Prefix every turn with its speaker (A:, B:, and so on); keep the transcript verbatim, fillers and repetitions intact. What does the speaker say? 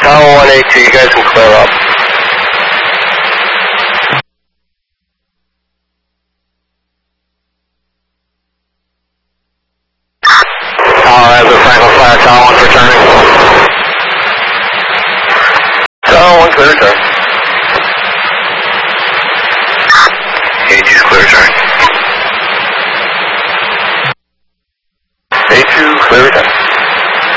A: Tower one eight two, you guys can clear up.